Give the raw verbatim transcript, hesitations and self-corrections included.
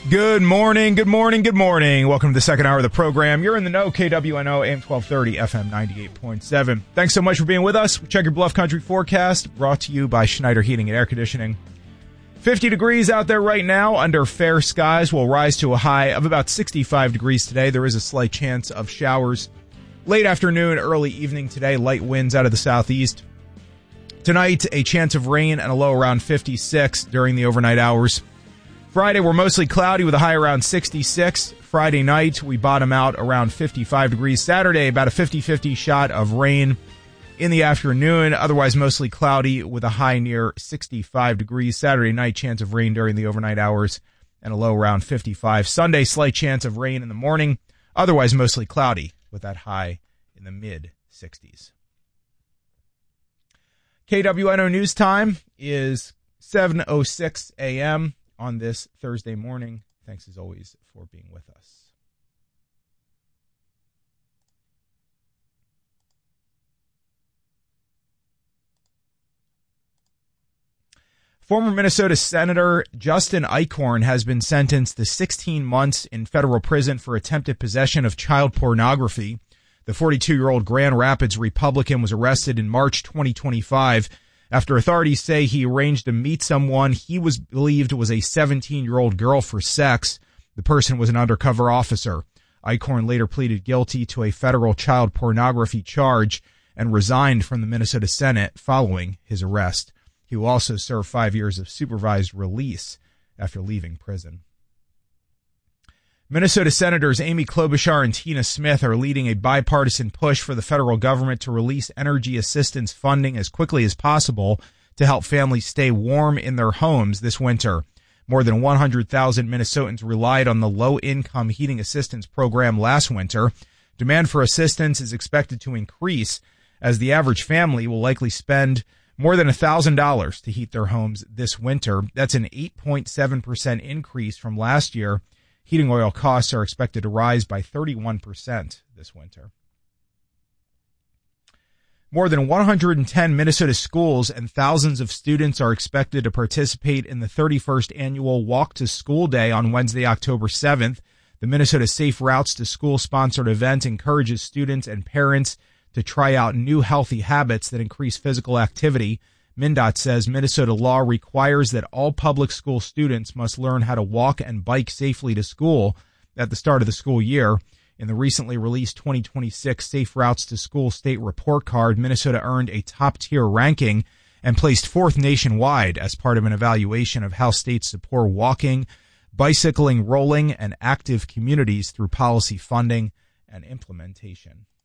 Good morning, good morning, good morning. Welcome to the second hour of the program. You're in the know, K W N O, A M twelve thirty, F M ninety-eight point seven. Thanks so much for being with us. Check your Bluff Country forecast, brought to you by Schneider Heating and Air Conditioning. fifty degrees out there right now under fair skies. Will rise to a high of about sixty-five degrees today. There is a slight chance of showers late afternoon, early evening today. Light winds out of the southeast. Tonight, a chance of rain and a low around fifty-six during the overnight hours. Friday, we're mostly cloudy with a high around sixty-six. Friday night, we bottom out around fifty-five degrees. Saturday, about a fifty-fifty shot of rain in the afternoon. Otherwise, mostly cloudy with a high near sixty-five degrees. Saturday night, chance of rain during the overnight hours and a low around fifty-five. Sunday, slight chance of rain in the morning. Otherwise, mostly cloudy with that high in the mid-sixties. K W N O News Time is seven oh six a.m. on this Thursday morning. Thanks as always for being with us. Former Minnesota Senator Justin Eichhorn has been sentenced to sixteen months in federal prison for attempted possession of child pornography. The forty-two-year-old Grand Rapids Republican was arrested in March twenty twenty-five after authorities say he arranged to meet someone he was believed was a seventeen-year-old girl for sex. The person was an undercover officer. Eichhorn later pleaded guilty to a federal child pornography charge and resigned from the Minnesota Senate following his arrest. He will also serve five years of supervised release after leaving prison. Minnesota Senators Amy Klobuchar and Tina Smith are leading a bipartisan push for the federal government to release energy assistance funding as quickly as possible to help families stay warm in their homes this winter. More than one hundred thousand Minnesotans relied on the low-income heating assistance program last winter. Demand for assistance is expected to increase as the average family will likely spend more than one thousand dollars to heat their homes this winter. That's an eight point seven percent increase from last year. Heating oil costs are expected to rise by thirty-one percent this winter. More than one hundred ten Minnesota schools and thousands of students are expected to participate in the thirty-first annual Walk to School Day on Wednesday, October seventh. The Minnesota Safe Routes to School sponsored event encourages students and parents to try out new healthy habits that increase physical activity. MnDOT says Minnesota law requires that all public school students must learn how to walk and bike safely to school at the start of the school year. In the recently released twenty twenty-six Safe Routes to School State Report Card, Minnesota earned a top-tier ranking and placed fourth nationwide as part of an evaluation of how states support walking, bicycling, rolling, and active communities through policy funding and implementation.